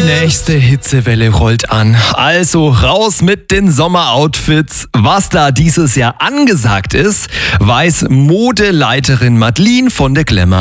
nächste Hitzewelle rollt an. Also raus mit den Sommeroutfits. Was da dieses Jahr angesagt ist, weiß Modeleiterin Madeline von der Glamour.